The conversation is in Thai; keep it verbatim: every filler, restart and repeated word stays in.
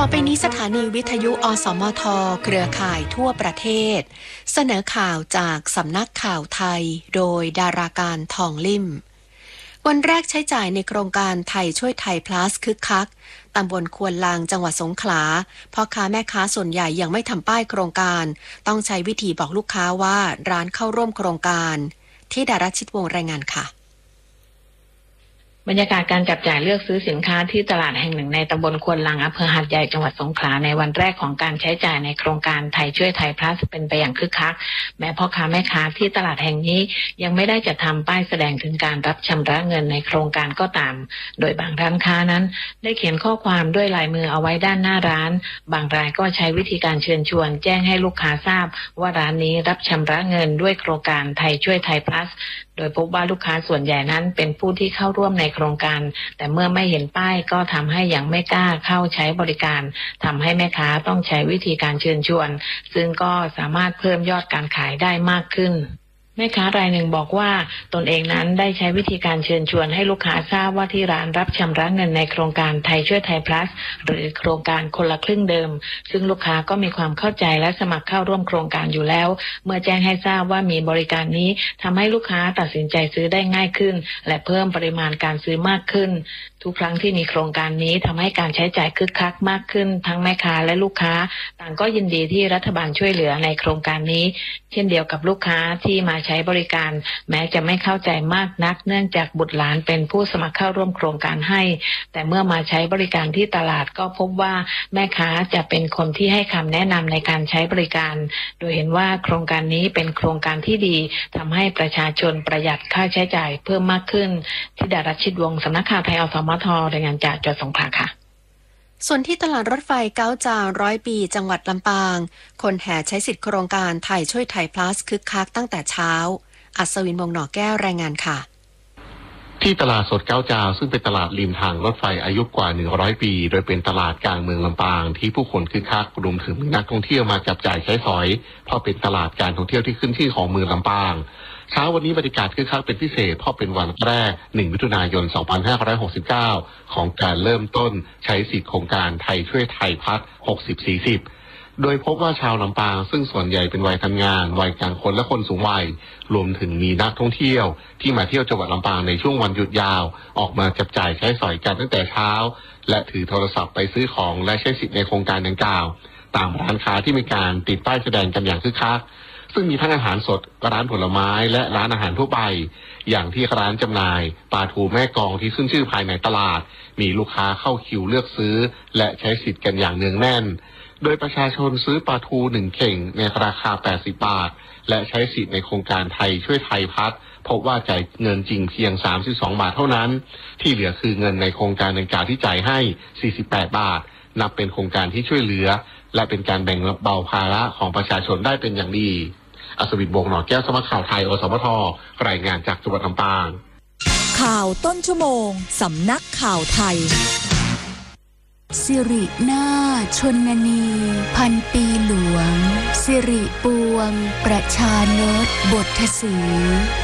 อไปนี้สถานีวิทยุอสมทเครือข่ายทั่วประเทศเสนอข่าวจากสำนักข่าวไทยโดยดาราการทองลิ่มวันแรกใช้จ่ายในโครงการไทยช่วยไทย plus คึกคักตำบลควนลางจังหวัดสงขลาพ่อค้าแม่ค้าส่วนใหญ่ยังไม่ทำป้ายโครงการต้องใช้วิธีบอกลูกค้าว่าร้านเข้าร่วมโครงการที่ดาราชิดวงรายงานค่ะบรรยากาศการจับจ่ายเลือกซื้อสินค้าที่ตลาดแห่งหนึ่งในตำบลควนลังอำเภอหาดใหญ่จังหวัดสงขลาในวันแรกของการใช้จ่ายในโครงการไทยช่วยไทย plus เป็นไปอย่างคึกคักแม้พ่อค้าแม่ค้าที่ตลาดแห่งนี้ยังไม่ได้จัดทำป้ายแสดงถึงการรับชำระเงินในโครงการก็ตามโดยบางร้านค้านั้นได้เขียนข้อความด้วยลายมือเอาไว้ด้านหน้าร้านบางรายก็ใช้วิธีการเชิญชวนแจ้งให้ลูกค้าทราบว่าร้านนี้รับชำระเงินด้วยโครงการไทยช่วยไทย plus โดยพบว่าลูกค้าส่วนใหญ่นั้นเป็นผู้ที่เข้าร่วมในโครงการแต่เมื่อไม่เห็นป้ายก็ทำให้ยังไม่กล้าเข้าใช้บริการทำให้แม่ค้าต้องใช้วิธีการเชิญชวนซึ่งก็สามารถเพิ่มยอดการขายได้มากขึ้นแม่ค้ารายหนึ่งบอกว่าตนเองนั้นได้ใช้วิธีการเชิญชวนให้ลูกค้าทราบว่าที่ร้านรับชำระเงินในโครงการไทยช่วยไทย plus หรือโครงการคนละครึ่งเดิมซึ่งลูกค้าก็มีความเข้าใจและสมัครเข้าร่วมโครงการอยู่แล้วเมื่อแจ้งให้ทราบว่ามีบริการนี้ทำให้ลูกค้าตัดสินใจซื้อได้ง่ายขึ้นและเพิ่มปริมาณการซื้อมากขึ้นทุกครั้งที่มีโครงการนี้ทำให้การใช้จ่ายคึกคักมากขึ้นทั้งแม่ค้าและลูกค้าต่างก็ยินดีที่รัฐบาลช่วยเหลือในโครงการนี้เช่นเดียวกับลูกค้าที่มาใช้บริการแม้จะไม่เข้าใจมากนักเนื่องจากบุตรหลานเป็นผู้สมัครเข้าร่วมโครงการให้แต่เมื่อมาใช้บริการที่ตลาดก็พบว่าแม่ค้าจะเป็นคนที่ให้คำแนะนำในการใช้บริการโดยเห็นว่าโครงการนี้เป็นโครงการที่ดีทำให้ประชาชนประหยัดค่าใช้จ่ายเพิ่มมากขึ้นธิดารัชชิดวงศ์สำนักข่าวไทยอสมทรายงานจากจังหวัดสงขลาค่ะส่วนที่ตลาดรถไฟเก้าจานร้อยปีจังหวัดลำปางคนแห่ใช้สิทธิโครงการไทยช่วยไทย plus คึกคักตั้งแต่เช้าอัศวินวงศ์หนอแก้วรายงานค่ะที่ตลาดสดเก้าจาวซึ่งเป็นตลาดริมทางรถไฟอายุกว่าหนึ่งร้อยปีโดยเป็นตลาดกลางเมืองลำปางที่ผู้คนคึกคักรวมถึงนักท่องเที่ยวมาจับจ่ายใช้สอยเพราะเป็นตลาดการท่องเที่ยวที่ขึ้นชื่อของเมืองลำปางเช้าวันนี้บรรยากาศคึกคักเป็นพิเศษเพราะเป็นวันแรกหนึ่งมิถุนายนสองพันห้าร้อยหกสิบเก้าของการเริ่มต้นใช้สิทธิโครงการไทยช่วยไทยพัฒน์หกสิบ สี่สิบโดยพบว่าชาวลำปางซึ่งส่วนใหญ่เป็นวัยทำงานวัยกลางคนและคนสูงวัยรวมถึงมีนักท่องเที่ยวที่มาเที่ยวจังหวัดลำปางในช่วงวันหยุดยาวออกมาจับจ่ายใช้สอยกันตั้งแต่เช้าและถือโทรศัพท์ไปซื้อของและใช้สิทธิในโครงการดังกล่าวตามร้านค้าที่มีการติดป้ายแสดงกันอย่างคึกคักซึ่งมีทั้งอาหารสดร้านผลไม้และร้านอาหารทั่วไปอย่างที่ร้านจำหน่ายปลาทูแม่กองที่ขึ้นชื่อภายในตลาดมีลูกค้าเข้าคิวเลือกซื้อและใช้สิทธิ์กันอย่างเนืองแน่นโดยประชาชนซื้อปลาทูหนึ่งเข่งในราคาแปดสิบบาทและใช้สิทธิ์ในโครงการไทยช่วยไทยพัฒน์พบว่าจ่ายเงินจริงเพียงสามสิบสองบาทเท่านั้นที่เหลือคือเงินในโครงการดังกล่าวที่จ่ายให้สี่สิบแปดบาทนับเป็นโครงการที่ช่วยเหลือและเป็นการแบ่งเบาภาระของประชาชนได้เป็นอย่างดีอัศวินวงศ์หนอแก้วสำนักข่าวไทยอสมทรายงานจากจังหวัดลำปางข่าวต้นชั่วโมงสำนักข่าวไทยสิรินาถชนนีพันปีหลวงสิริปวงประชานตบทศรี